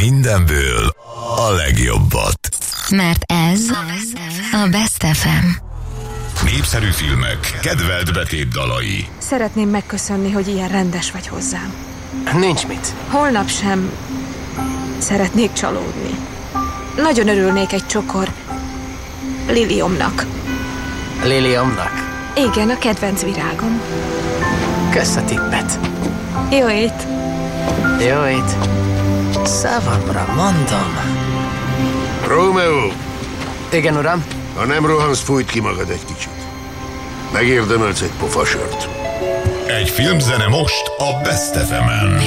mindenből a legjobbat. Mert ez a Best FM. Népszerű filmek, kedvelt betétdalai. Szeretném megköszönni, hogy ilyen rendes vagy hozzám. Nincs mit. Holnap sem szeretnék csalódni. Nagyon örülnék egy csokor liliomnak. Liliomnak? Igen, a kedvenc virágom. Kösz a tippet. Jó ét. Jó ét. Szavamra mondom. Rómeó, Igen, uram? ha nem rohansz, fújt ki magad egy kicsit. Megérdemelsz egy pofasört. Egy filmzene most a Best FM-en.